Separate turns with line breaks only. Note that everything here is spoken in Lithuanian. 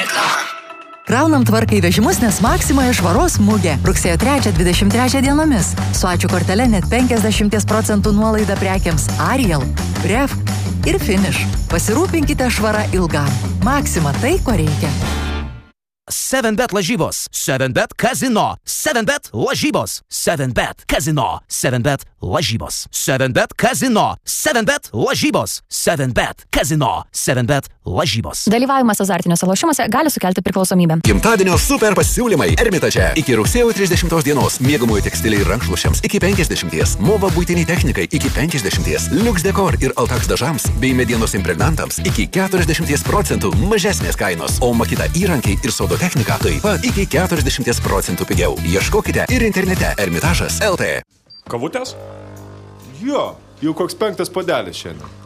Kraunam tvarkai vežimus, nes Maximoje švaros mugė. Rugsėjo 3-23 dienomis. Su ačiū kortele net 50% nuolaida prekiams Ariel, Ref ir Finish. Pasirūpinkite švara ilgam. Maxima tai, ko reikia.
7bet lažybos, 7bet kazino, 7bet lažybos, 7bet kazino, 7bet lažybos, 7bet kazino, 7bet lažybos, 7bet kazino, 7bet lažybos.
Dalyvavimas azartiniuose lošimuose gali sukelti priklausomybę.
Gimtadienio super pasiūlymai Ermitaže. Iki rugsėjo 30 dienos miegamųjų tekstiliai rankšluosčiams iki 50, Mova buitiniai technikai iki 50, Lux Decor ir Altax dažams bei medienos impregnantams iki 40% mažesnės kainos, o Makita įrankiai ir sodo technika taip pat iki 40% pigiau. Ieškokite ir internete Ermitažas LT.
Kavutės? Jo, jau koks 5 puodelis šiandien.